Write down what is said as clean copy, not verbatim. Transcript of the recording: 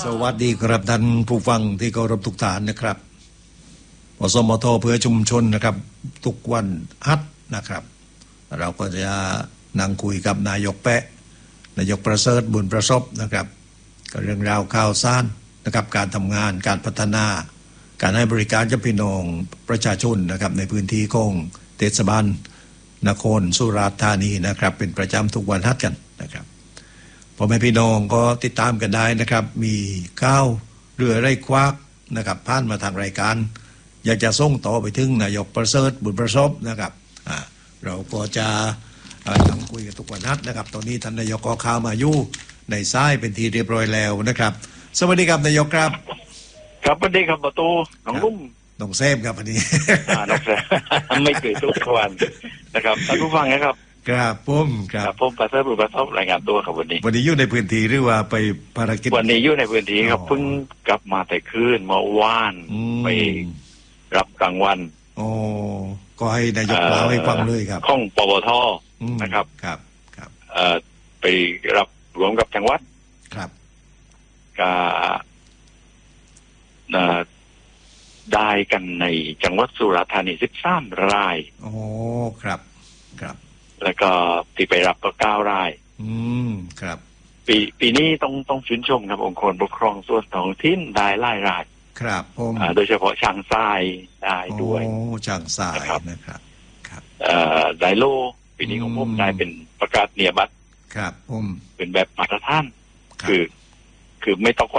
สวัสดีครับท่านผู้ฟังที่เคารพทุกท่านนะครับอสมทเพื่อชุมชนนะครับทุกวันฮัทนะครับเราก็จะนั่งคุยกับนายกแปะนายกประเสริฐบุญประสบนะครับก็เรื่องราวข่าวสารนะครับการทำงานการพัฒนาการให้บริการกับพี่น้องประชาชนนะครับในพื้นที่ของเทศบาลนครสุราษฎร์ธานีนะครับเป็นประจำทุกวันฮัทกันนะครับพ่อแม่พี่น้องก็ติดตามกันได้นะครับมีข้าวเรือไร่ควักนะครับผ่านมาทางรายการอยากจะส่งต่อไปถึงนายกประเสริฐบุญประสบนะครับเราก็จะนั่งคุยกันทุกวันนัดนะครับตอนนี้ท่านนายกก็เข้ามาอยู่ในสายเป็นทีเรียบร้อยแล้วนะครับสวัสดีครับนายกครับครับสวัสดีครับประตูน้องลุ่มน้องเซมครับวันนี้น้องเซมไม่เคยทุกวันนะครับท่านผู้ฟังนะครับครับผมครับผมประเสริฐบุญประสบรายงานตัวครับวันนี้อยู่ในพื้นที่หรือว่าไปภารกิจวันนี้อยู่ในพื้นที่ครับเพิ่งกลับมาแต่คืนเมื่อวานไปรับกลางวันก็ให้นายกเล่าให้ฟังเลยครับข้องปปทนะครับครับไปรับรวมกับจังหวัดครับก็ได้กันในจังหวัดสุราษฎร์ธานี13 รายครับแล้วก็ที่ไปรับก็9 รายครับปีนี้ต้องชื่นชมครับองค์กรปกครองส่วนท้องถิ่นได้หลายรายครับผมโดยเฉพาะช่างทรายได้ด้วยช่างทรายนะครับได้โลปีนี้ของผมได้เป็นประกาศเนียบัตรครับผมเป็นแบบมาตรฐานคือไม่ต้อง